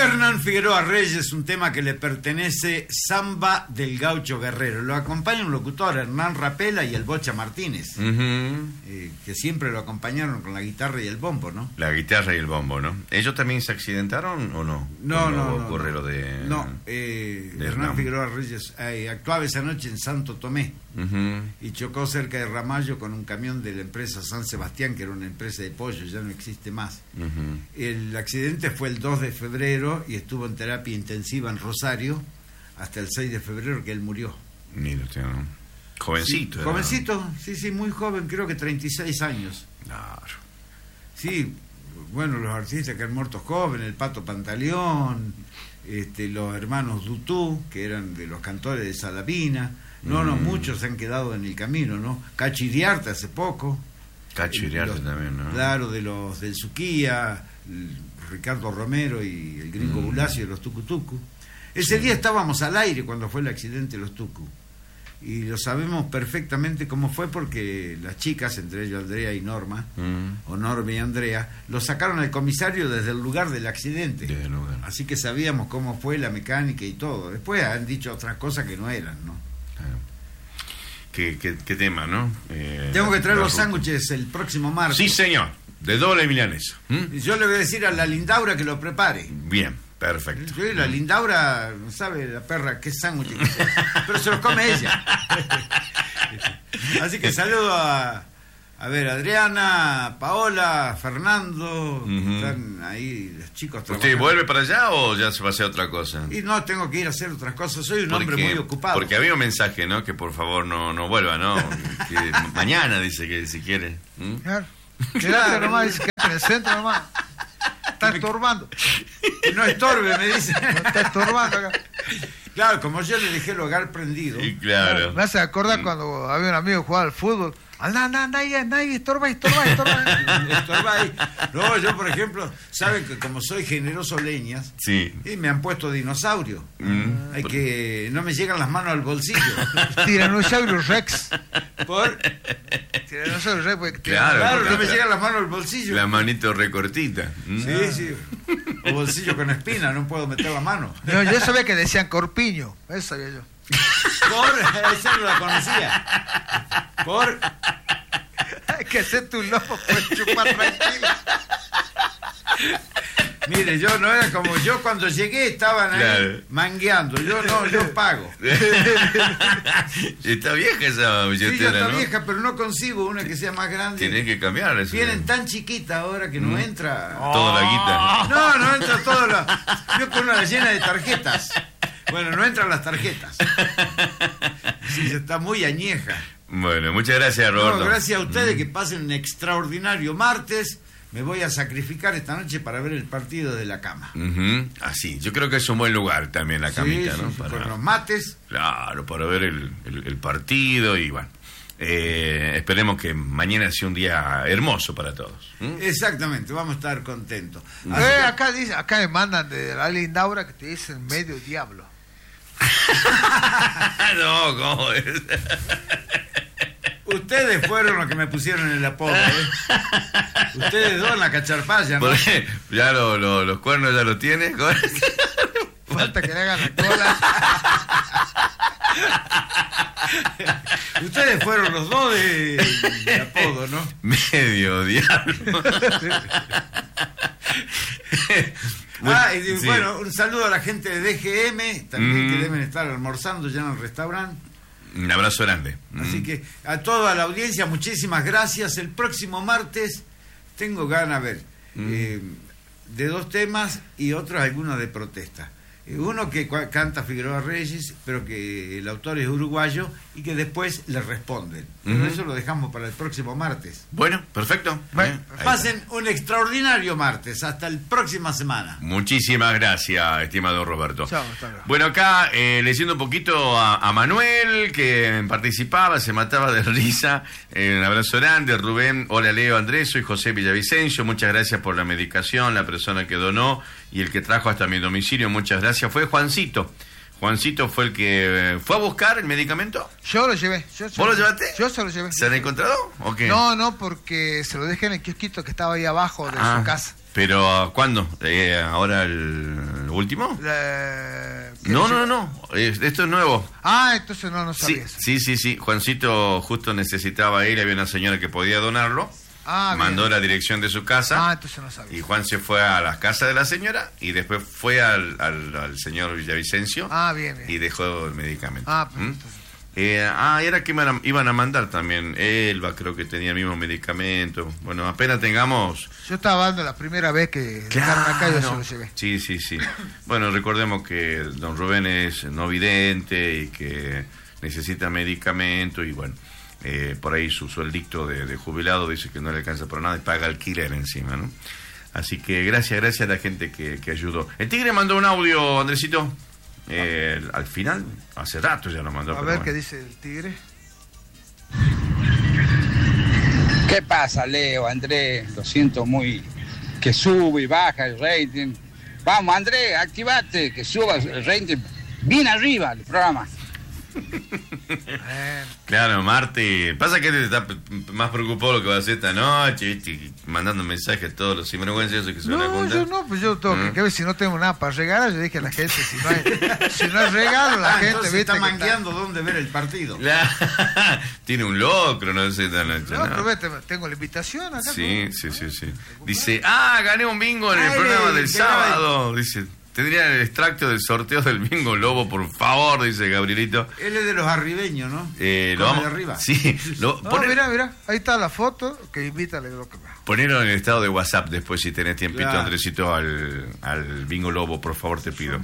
Hernán Figueroa Reyes, un tema que le pertenece, Samba del Gaucho Guerrero. Lo acompaña un locutor, Hernán Rapela y el Bocha Martínez, que siempre lo acompañaron con la guitarra y el bombo, ¿no? La guitarra y el bombo, ¿no? ¿Ellos también se accidentaron o no? No. Ocurre lo de... No, Hernán Figueroa Reyes actuaba esa noche en Santo Tomé y chocó cerca de Ramallo con un camión de la empresa San Sebastián, que era una empresa de pollo, ya no existe más. El accidente fue el 2 de febrero y estuvo en terapia intensiva en Rosario hasta el 6 de febrero que él murió. Mira usted, ¿no? Jovencito. Sí, jovencito, sí, muy joven, creo que 36 años. Claro. Sí, bueno, los artistas que han muerto jóvenes, el Pato Pantaleón, los hermanos Dutú, que eran de los cantores de Salavina. No, muchos se han quedado en el camino, ¿no? Cacho Iriarte hace poco. Cacho Iriarte también, ¿no? Claro, de los del Suquía, Ricardo Romero y el gringo Bulacio de los Tucutucu. Ese día estábamos al aire cuando fue el accidente de los Tucu. Y lo sabemos perfectamente cómo fue porque las chicas, entre ellos Andrea y Norma, o Norma y Andrea, lo sacaron al comisario desde el lugar del accidente. Desde el lugar. Así que sabíamos cómo fue la mecánica y todo. Después han dicho otras cosas que no eran, ¿no? Claro. ¿Qué tema, no? Tengo que traer los sándwiches el próximo martes. Sí, señor. De doble milanesa. Yo le voy a decir a la Lindaura que lo prepare. Bien, perfecto. Sí, la Lindaura no sabe la perra qué sándwich que es, pero se los come ella. Así que saludo a Adriana, Paola, Fernando, que están ahí los chicos trabajando. ¿Usted vuelve para allá o ya se va a hacer otra cosa? Y no, tengo que ir a hacer otras cosas. Soy un hombre muy ocupado. Porque había un mensaje, ¿no? Que por favor no vuelva, ¿no? Que mañana dice que si quiere. Claro. Quédate nomás, dice, quédate en el centro nomás. Está estorbando. Que no estorbe, me dice. No está estorbando acá. Claro, como yo le dejé el hogar prendido. Sí, claro. Me hace acordar cuando había un amigo que jugaba al fútbol. Anda, estorba. Estorba ahí. No, yo por ejemplo, saben que como soy generoso leñas, sí. Y me han puesto dinosaurio. Hay que no me llegan las manos al bolsillo. Tiranosaurio Rex. ¿Por? Tiranosaurio Rex. Porque claro, no me llegan las manos al bolsillo. La manito recortita. Sí. O bolsillo con espina, no puedo meter la mano. No, yo sabía que decían corpiño. Eso sabía yo. Esa no la conocía. Hay que hacerte un lomo para chupar tranquilo. Mire, yo no era como yo cuando llegué estaban ahí mangueando. Yo pago. Está vieja esa billetera, sí, ya está ¿no? vieja, pero no consigo una que sea más grande. Tienes que cambiar eso. Vienen tan chiquita ahora que no entra toda la guita. No entra toda la. Yo con una llena de tarjetas. Bueno, no entran las tarjetas. Sí, está muy añeja. Bueno, muchas gracias, Roberto. No, gracias a ustedes, que pasen un extraordinario martes. Me voy a sacrificar esta noche para ver el partido de la cama. Así, yo creo que es un buen lugar también la camita, ¿no? Sí, con los mates. Claro, para ver el partido y bueno. Esperemos que mañana sea un día hermoso para todos. Exactamente, vamos a estar contentos. Acá me mandan de la Lindaura que te dicen medio diablo. No, ¿cómo es? Ustedes fueron los que me pusieron el apodo, ¿eh? Ustedes dos en la cacharpaya, ¿no? Ya los cuernos ya los tienes. Falta que le hagan la cola. Ustedes fueron los dos de apodo, ¿no? Medio diablo. Bueno, un saludo a la gente de DGM, también que deben estar almorzando ya en el restaurante. Un abrazo grande. Así que a toda la audiencia, muchísimas gracias. El próximo martes tengo ganas, de dos temas y otros algunos de protesta. Uno que canta Figueroa Reyes, pero que el autor es uruguayo y que después le responden. Pero eso lo dejamos para el próximo martes. Bueno, perfecto. Pasen un extraordinario martes. Hasta la próxima semana. Muchísimas gracias, estimado Roberto. Chao, bueno, acá leyendo un poquito a Manuel, que participaba, se mataba de risa. Un abrazo grande, Rubén. Hola, Leo, Andrés, soy José Villavicencio. Muchas gracias por la medicación, la persona que donó y el que trajo hasta mi domicilio. Muchas gracias. Fue Juancito. Juancito fue el que fue a buscar el medicamento. Yo lo llevé. ¿Vos lo llevaste? Yo se lo llevé. ¿Se han encontrado o qué? No, porque se lo dejé en el kiosquito que estaba ahí abajo de su casa. Pero ¿cuándo? Ahora el último? ¿Qué No, dice? no. Esto es nuevo. Entonces no sabía eso. Sí. Juancito justo necesitaba ir, había una señora que podía donarlo. Mandó bien. la dirección de su casa. Entonces no sabía. Y Juan se fue a la casa de la señora y después fue al señor Villavicencio. Bien. Y dejó el medicamento. Pues entonces. Era que iban a mandar también. Elba creo que tenía el mismo medicamento. Bueno, apenas tengamos... Yo estaba dando la primera vez que dejaron acá, yo se lo llevé. Sí. Bueno, recordemos que don Rubén es no vidente y que necesita medicamento y bueno, por ahí su sueldicto de jubilado dice que no le alcanza por nada y paga alquiler encima, ¿no? Así que gracias a la gente que ayudó. El Tigre mandó un audio, Andresito. Al final, hace rato ya lo mandó. A ver qué dice el Tigre. ¿Qué pasa, Leo, Andrés? Lo siento muy... que sube y baja el rating. Vamos, Andrés, activate, que suba el rating bien arriba el programa. Claro, Marti. Pasa que él está más preocupado lo que va a hacer esta noche, ¿viste? Mandando mensajes a todos los sinvergüenzas que se van a juntar. Yo tengo que ver si no tengo nada para regalar. Yo dije a la gente, si no hay regalo, la gente entonces viste está mangueando dónde ver el partido. Tiene un locro, no sé esta noche. No, pero vete, tengo la invitación acá. Sí. Dice, gané un bingo en el programa del sábado. Dice, tendría el extracto del sorteo del bingo Lobo, por favor, dice Gabrielito. Él es de los arribeños, ¿no? Lo vamos de arriba. Sí. Mira, ahí está la foto que invita a lo que va. Ponelo en el estado de WhatsApp después si tenés tiempito, claro. Andresito, al bingo Lobo, por favor, te pido.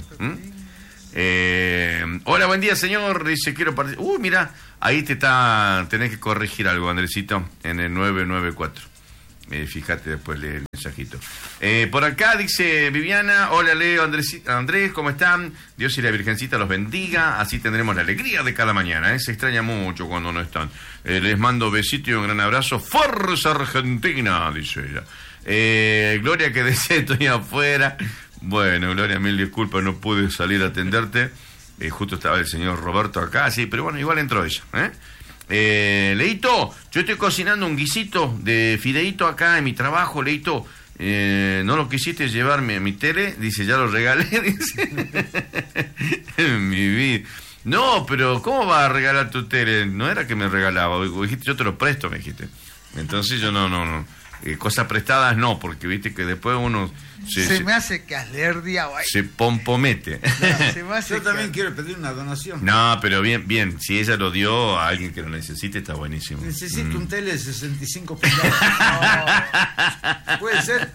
Hola, buen día, señor. Dice, quiero participar. Mira, ahí tenés que corregir algo, Andresito, en el 994. Fíjate, después lee el mensajito. Por acá dice Viviana, hola Leo, Andrés, ¿cómo están? Dios y la Virgencita los bendiga, así tendremos la alegría de cada mañana, se extraña mucho cuando no están. Les mando besito y un gran abrazo. ¡Forza Argentina! Dice ella. Gloria que dice, estoy afuera. Bueno, Gloria, mil disculpas, no pude salir a atenderte. Justo estaba el señor Roberto acá, sí, pero bueno, igual entró ella, Leito, yo estoy cocinando un guisito de fideíto acá en mi trabajo, Leito. No lo quisiste llevarme a mi tele, dice, ya lo regalé, dice. En mi vida. No, pero ¿cómo vas a regalar tu tele? No era que me regalaba, dijiste, yo te lo presto, me dijiste. Entonces yo no. Cosas prestadas no, porque viste que después uno se me hace que alergia o se pompomete. Yo también quiero pedir una donación. No, pero bien, si ella lo dio a alguien que lo necesite, está buenísimo. Necesito un tele de 65 pulgadas. No. ¿Puede ser?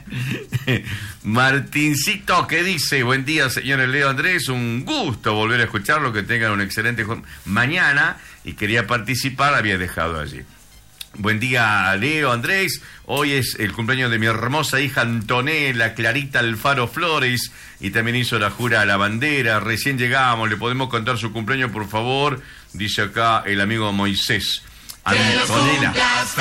Martincito, ¿qué dice? Buen día, señores Leo, Andrés, un gusto volver a escucharlo, que tengan un excelente mañana, y quería participar, había dejado allí. Buen día, Leo, Andrés. Hoy es el cumpleaños de mi hermosa hija Antonella Clarita Alfaro Flores, y también hizo la jura a la bandera. Recién llegamos, ¿le podemos contar su cumpleaños, por favor? Dice acá el amigo Moisés. Antonella.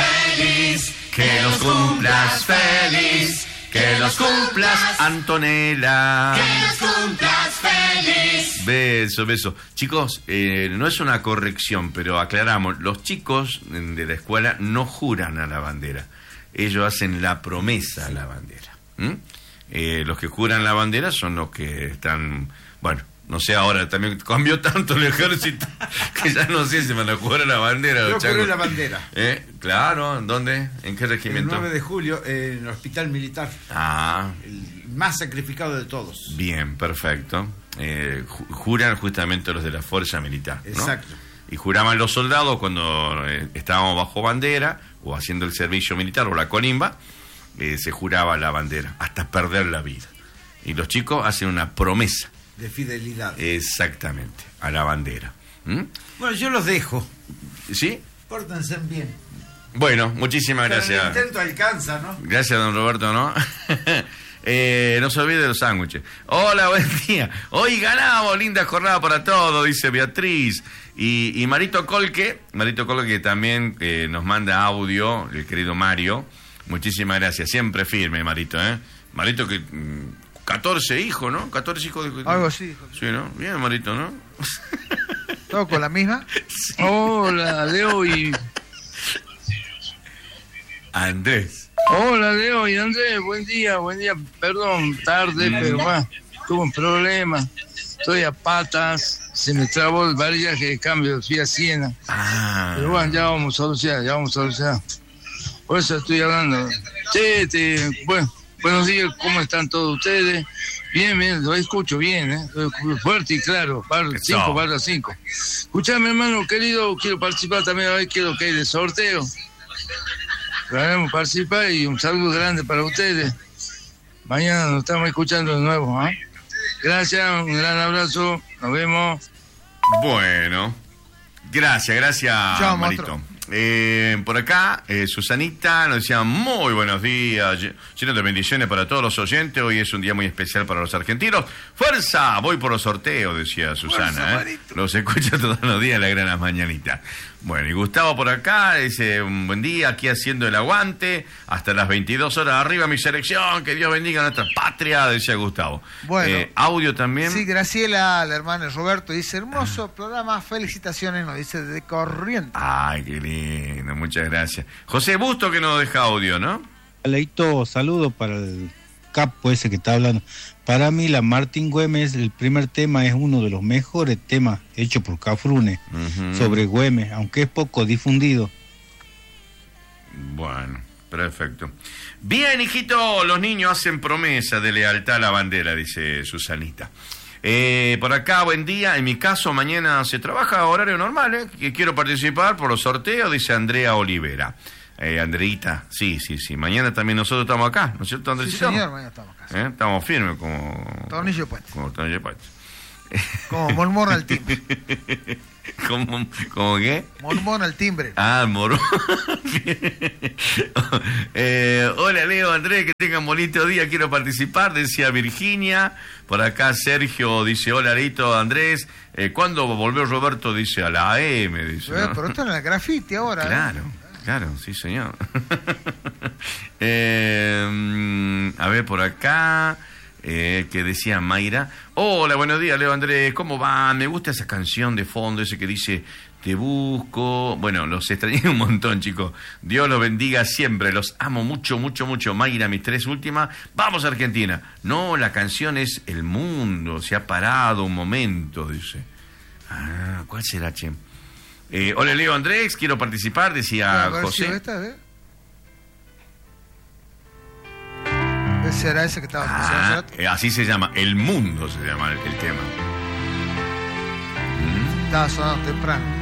Que los cumplas feliz. Que los cumplas, Antonella. Que los cumplas feliz. Beso. Chicos, no es una corrección, pero aclaramos, los chicos de la escuela no juran a la bandera. Ellos hacen la promesa a la bandera. Los que juran la bandera son los que están... Bueno, no sé, ahora también cambió tanto el ejército que ya no sé si van a jugar a la bandera. Yo juré la bandera. Claro, ¿dónde? ¿En qué regimiento? El 9 de julio, en el Hospital Militar. El más sacrificado de todos. Bien, perfecto. Juran justamente los de la fuerza militar, ¿no? Exacto. Y juraban los soldados cuando estábamos bajo bandera o haciendo el servicio militar o la colimba, se juraba la bandera hasta perder la vida. Y los chicos hacen una promesa de fidelidad. Exactamente, a la bandera. Bueno, yo los dejo. ¿Sí? Pórtense bien. Bueno, muchísimas gracias. El intento alcanza, ¿no? Gracias, don Roberto, ¿no? No se olvide de los sándwiches. Hola, buen día. Hoy ganamos, linda jornada para todos, dice Beatriz. Y Marito Colque también nos manda audio, el querido Mario. Muchísimas gracias, siempre firme, Marito, Marito que 14 hijos, ¿no? 14 hijos de... Algo así. Sí, ¿no? Bien, Marito, ¿no? ¿Todo con la misma? Sí. Hola, Leo y... Andrés. Hola, Leo y Andrés, buen día, perdón, tarde, pero más. tuve un problema. Estoy a patas, se me trabó el varillaje de cambio, fui a Siena. Pero bueno, ya vamos a solucionar. Por eso estoy hablando. Bueno, buenos días, ¿cómo están todos ustedes? Bien, lo escucho bien, fuerte y claro, 5/5. Escuchame, hermano querido, quiero participar también, a ver qué es lo que hay de sorteo. Podemos participar y un saludo grande para ustedes. Mañana nos estamos escuchando de nuevo, ¿eh? Gracias, un gran abrazo, nos vemos. Bueno, gracias, Chao, Marito. Por acá, Susanita nos decía muy buenos días, llenos de bendiciones para todos los oyentes. Hoy es un día muy especial para los argentinos. ¡Fuerza! Voy por los sorteos, decía Susana. Los escucho todos los días, la gran mañanita. Bueno, y Gustavo por acá dice, un buen día, aquí haciendo el aguante, hasta las 22 horas arriba mi selección, que Dios bendiga a nuestra patria, decía Gustavo. Bueno, audio también. Sí, Graciela, la hermana de Roberto, dice, hermoso programa, felicitaciones, nos dice de Corrientes. Ay, qué lindo, muchas gracias. José Busto que nos deja audio, ¿no? Leito, saludo para el capo ese que está hablando. Para mí, la Martín Güemes, el primer tema es uno de los mejores temas hechos por Cafrune sobre Güemes, aunque es poco difundido. Bueno, perfecto. Bien, hijito, los niños hacen promesa de lealtad a la bandera, dice Susanita. Por acá, buen día. En mi caso, mañana se trabaja a horario normal, que quiero participar por los sorteos, dice Andrea Olivera. Andreita, sí. Mañana también nosotros estamos acá, ¿no es cierto, Andresito? Sí, señor, mañana estamos acá. Sí. Estamos firmes como... Tornillo puesto. Como tornillo puesto. Como mormón al timbre. ¿Cómo qué? Mormón al timbre. Mormón. Hola, Leo, Andrés, que tengan bonito día, quiero participar, decía Virginia. Por acá Sergio dice, hola, Leito, Andrés. ¿Cuándo volvió Roberto? Dice, a la AM. Dice, ¿no? Pero esto en el graffiti ahora. Claro, sí, señor. A ver, por acá, que decía Mayra. Hola, buenos días, Leo Andrés, ¿cómo va? Me gusta esa canción de fondo, ese que dice, te busco. Bueno, los extrañé un montón, chicos. Dios los bendiga siempre, los amo mucho. Mayra, mis 3 últimas. Vamos, Argentina. No, la canción es El Mundo, se ha parado un momento, dice. ¿Cuál será, che? Hola, Leo Andrés, quiero participar, decía José. ¿Será ese que estaba así se llama, El Mundo se llama el tema. Estaba sonando temprano.